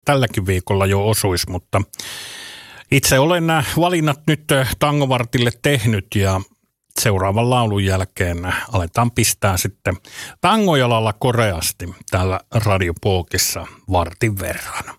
tälläkin viikolla jo osuisi, mutta itse olen nämä valinnat nyt Tangovartille tehnyt ja seuraavan laulun jälkeen aletaan pistää sitten tangojalalla koreasti täällä Radio Pookissa vartin verran.